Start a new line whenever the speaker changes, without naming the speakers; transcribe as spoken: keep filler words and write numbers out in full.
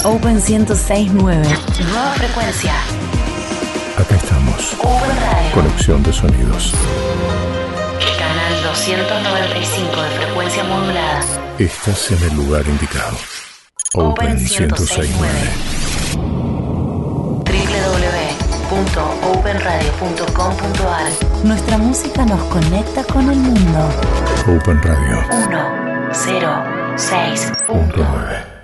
Open ciento seis punto nueve. Nueva frecuencia.
Acá estamos.
Open Radio.
Conexión de sonidos.
Canal doscientos noventa y cinco de frecuencia modulada.
Estás en el lugar indicado. Open ciento seis punto nueve.
doble u doble u doble u punto open radio punto com punto a r. Nuestra música nos conecta con el mundo.
Open Radio.
uno cero seis
Punto nueve.